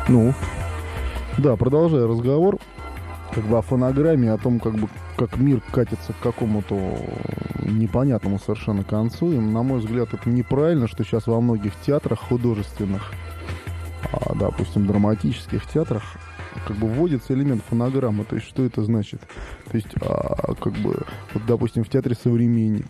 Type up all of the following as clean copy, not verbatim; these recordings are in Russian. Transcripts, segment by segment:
Ну, Да, продолжая разговор, как бы о фонограмме, о том, как бы, как мир катится к какому-то непонятному совершенно концу. И, на мой взгляд, это неправильно, что сейчас во многих театрах художественных, допустим, драматических театрах, как бы вводится элемент фонограммы. То есть, что это значит? То есть, как бы, вот, допустим, в театре «Современник»,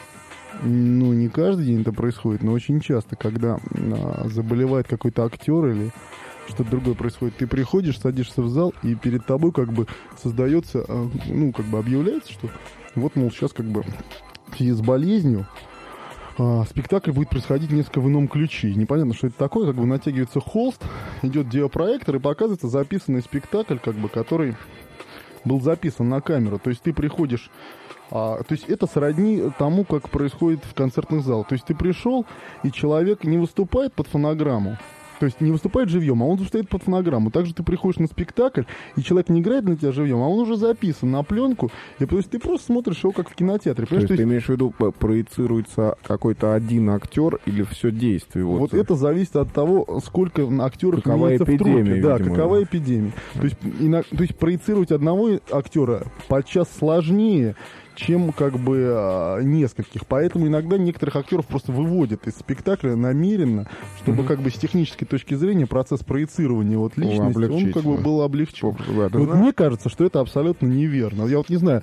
ну, не каждый день это происходит, но очень часто, когда заболевает какой-то актер или что-то другое происходит, ты приходишь, садишься в зал, и перед тобой как бы создается, ну, как бы объявляется, что вот, мол, сейчас как бы в связи с болезнью спектакль будет происходить несколько в ином ключе. Непонятно, что это такое, как бы натягивается холст, идет диапроектор, и показывается записанный спектакль, как бы, который был записан на камеру. То есть ты приходишь... то есть это сродни тому, как происходит в концертных залах. То есть ты пришел, и человек не выступает под фонограмму, то есть не выступает живьем, а он стоит под фонограмму. Также ты приходишь на спектакль, и человек не играет на тебя живьем, а он уже записан на пленку. И то есть ты просто смотришь его как в кинотеатре. то есть ты имеешь в виду, проецируется какой-то один актер или все действие? Вот это зависит от того, сколько актеров имеется в труппе. Да, какова эпидемия. То есть проецировать одного актера подчас сложнее, чем как бы нескольких. Поэтому иногда некоторых актеров просто выводят из спектакля намеренно, чтобы как бы с технической точки зрения процесс проецирования вот личности, он как бы был облегчен. Вот мне кажется, что это абсолютно неверно. Я вот не знаю,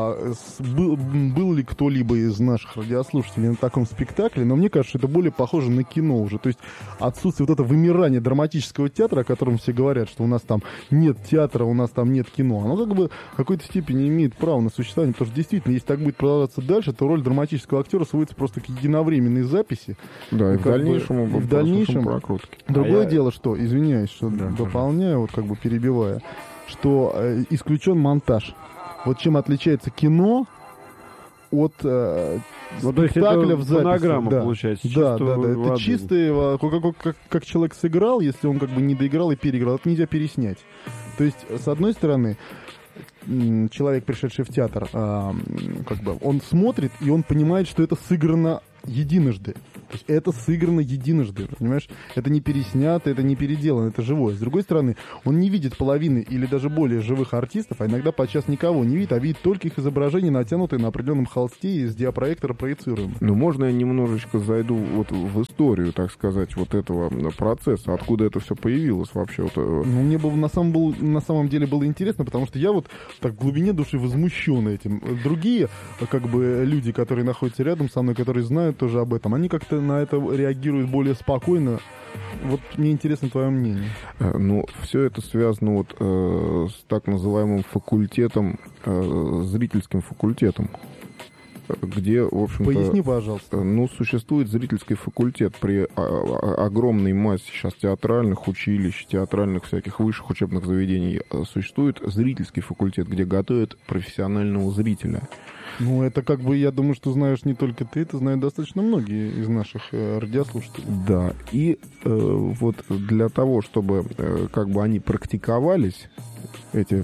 был ли кто-либо из наших радиослушателей на таком спектакле, но мне кажется, что это более похоже на кино уже. То есть отсутствие вот это вымирание драматического театра, о котором все говорят, что у нас там нет театра, у нас там нет кино, оно как бы в какой-то степени имеет право на существование, потому что действительно, если так будет продолжаться дальше, то роль драматического актера сводится просто к единовременной записи. Да, и в дальнейшем прокрутке. Другое дело, что, извиняюсь, что дополняю, вот как бы перебивая, что исключен монтаж. Вот чем отличается кино от спектакля в записи. Фонограмма, получается. Да. Это чистый, как человек сыграл, если он как бы не доиграл и переиграл, это нельзя переснять. То есть, с одной стороны, человек, пришедший в театр, как бы он смотрит, и он понимает, что это сыграно единожды. То есть это сыграно единожды, понимаешь? Это не переснято, это не переделано, это живое. С другой стороны, он не видит половины или даже более живых артистов, а иногда подчас никого не видит, а видит только их изображения, натянутые на определенном холсте и из диапроектора проецируемые. Ну, можно я немножечко зайду вот в историю, так сказать, вот этого процесса, откуда это все появилось вообще? Ну, мне было на самом деле было интересно, потому что я вот так в глубине души возмущен этим. Другие, как бы, люди, которые находятся рядом со мной, которые знают тоже об этом, они как-то на это реагируют более спокойно. Вот мне интересно твое мнение. Ну, все это связано вот с так называемым факультетом, зрительским факультетом, где, в общем-то... Поясни, пожалуйста. Ну, существует зрительский факультет при огромной массе сейчас театральных училищ, театральных всяких высших учебных заведений. Существует зрительский факультет, где готовят профессионального зрителя. Ну, это как бы, я думаю, что знаешь не только ты, это знают достаточно многие из наших радиослушателей. Да, и вот для того, чтобы как бы они практиковались, эти,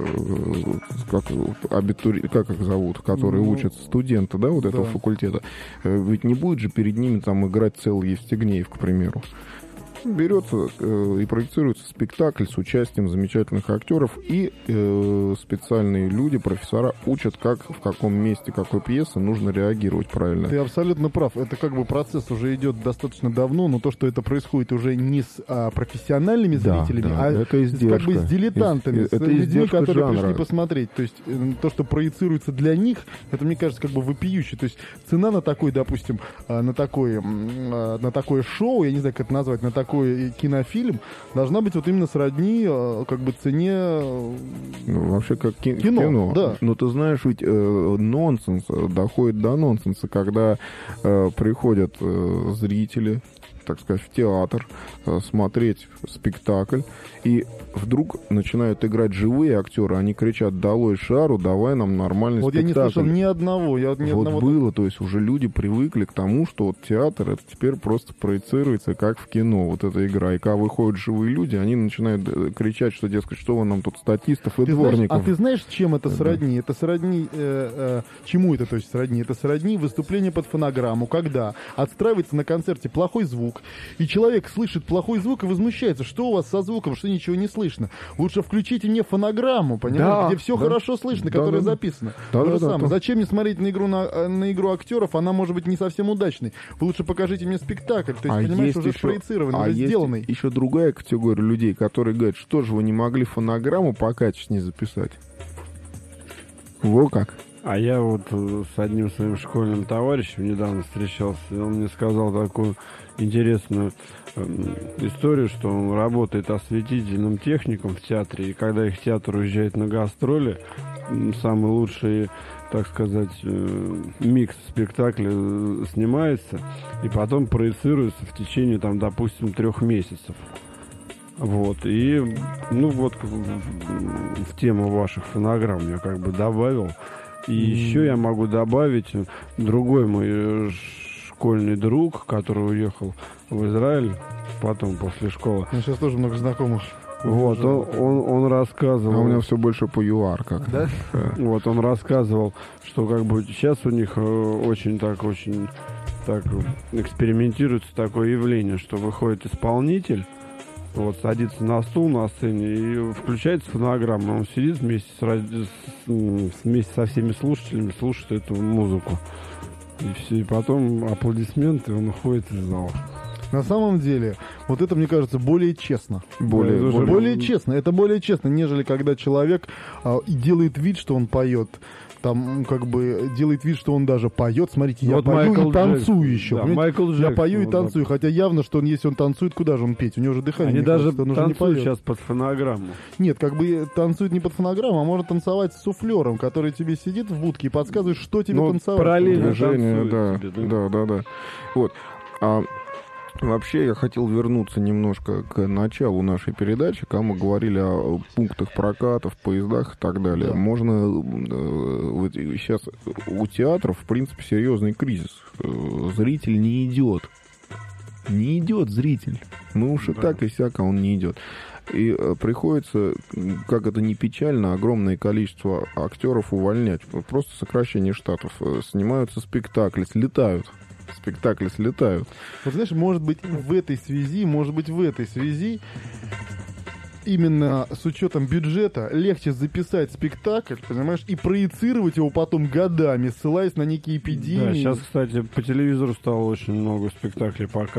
как их зовут, которые учатся студенты, да, вот этого факультета, ведь не будет же перед ними там играть целый Евстигнеев, к примеру. Берется и проецируется спектакль с участием замечательных актеров, и специальные люди, профессора, учат, как, в каком месте какой пьесы нужно реагировать правильно. Ты абсолютно прав. Это как бы процесс уже идет достаточно давно, но то, что это происходит уже не с профессиональными зрителями, это как бы с дилетантами, с людьми, которые жанра. пришли посмотреть. То есть то, что проецируется для них, это, мне кажется, как бы вопиюще. То есть цена на такой, допустим, на такое шоу, я не знаю, как это назвать, на такой кинофильм, должна быть вот именно сродни как бы цене вообще как кино. Да. Но ты знаешь, ведь нонсенс доходит до нонсенса, когда приходят зрители, так сказать, в театр, смотреть спектакль, и вдруг начинают играть живые актеры, они кричат: «Долой шару, давай нам нормальный спектакль». Вот я не слышал ни одного. Было, то есть уже люди привыкли к тому, что вот театр, это теперь просто проецируется как в кино, вот эта игра. И когда выходят живые люди, они начинают кричать, что, дескать, что вы нам тут статистов и дворников. Ты знаешь, чем это сродни? Это сродни... чему это, то есть, сродни? Это сродни выступление под фонограмму, когда отстраивается на концерте плохой звук, звук. И человек слышит плохой звук и возмущается. Что у вас со звуком, что ничего не слышно? Лучше включите мне фонограмму, понимаете, где все хорошо слышно, которое записано. То же самое. Зачем мне смотреть на игру актеров? Она может быть не совсем удачной. Вы лучше покажите мне спектакль. То есть, понимаешь, уже спроецированный, уже сделанный. Еще другая категория людей, которые говорят, что же вы не могли фонограмму покачественнее записать? Во как. А я вот с одним своим школьным товарищем недавно встречался, и он мне сказал такую интересную историю, что он работает осветительным техником в театре, и когда их театр уезжает на гастроли, самый лучший, так сказать, микс спектакля снимается, и потом проецируется в течение, там, допустим, 3 месяцев. Вот, и, ну, вот в тему ваших фонограмм я как бы добавил. И еще я могу добавить другой мой школьный друг, который уехал в Израиль потом, после школы. У меня сейчас тоже много знакомых. Вот, он рассказывал... А у меня все больше по ЮАР как. Да? Вот, он рассказывал, что как бы сейчас у них очень так экспериментируется такое явление, что выходит исполнитель, вот, садится на стул на сцене и включается фонограмма. Он сидит вместе со всеми слушателями, слушает эту музыку. И все, и потом аплодисменты, и он уходит из зала. На самом деле, вот это, мне кажется, более честно. Более честно. Это более честно, нежели когда человек делает вид, что он поет. Там, как бы, делает вид, что он даже поет. Смотрите, я пою и танцую еще. Да, Майкл Джексон, я пою и танцую, хотя явно, что если он танцует, куда же он петь? У него же дыхание не хватит, даже танцуют сейчас под фонограмму. Нет, как бы танцует не под фонограмму, а может танцевать с суфлером, который тебе сидит в будке и подсказывает, что тебе танцевать. Параллельно движение, да. Вот. Вообще, я хотел вернуться немножко к началу нашей передачи, когда мы говорили о пунктах проката, в поездах и так далее. Да. Можно... Вот сейчас у театров, в принципе, серьезный кризис. Зритель не идет. Не идет зритель. Мы уж и так, и сяко он не идет. И приходится, как это ни печально, огромное количество актеров увольнять. Просто сокращение штатов. Снимаются спектакли, слетают. Вот знаешь, может быть в этой связи, именно с учетом бюджета легче записать спектакль, понимаешь, и проецировать его потом годами, ссылаясь на некие эпидемии. Да, сейчас, кстати, по телевизору стало очень много спектаклей показывать.